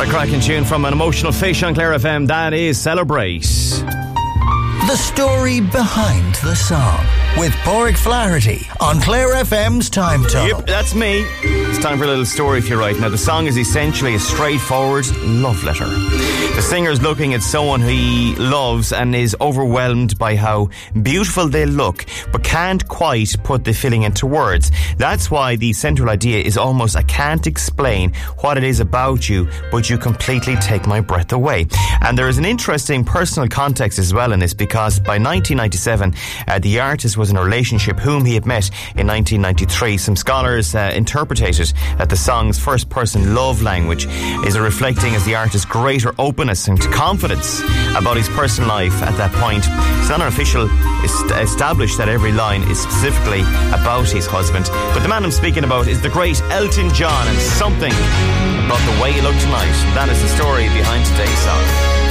What a cracking tune from an Emotional Fish on Clare FM. That is Celebrate. The story behind the song with Pádraig Flaherty on Clare FM's Time Tunnel. Yep, that's me. It's time for a little story if you're right. Now, the song is essentially a straightforward love letter. The singer is looking at someone he loves and is overwhelmed by how beautiful they look, but can't quite put the feeling into words. That's why the central idea is almost, I can't explain what it is about you, but you completely take my breath away. And there is an interesting personal context as well in this, because by 1997, the artist was in a relationship whom he had met in 1993. Some scholars interpreted that the song's first-person love language is reflecting as the artist's greater openness and confidence about his personal life at that point. It's not an official established that every line is specifically about his husband, but the man I'm speaking about is the great Elton John, and something about the way he looked tonight. That is the story behind today's song.